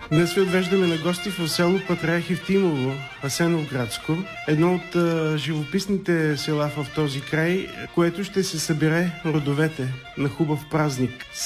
Днес ви отвеждаме на гости в село Патриарх Евтимово, Асеновградско, едно от живописните села в този край, което ще се събере родовете на хубав празник.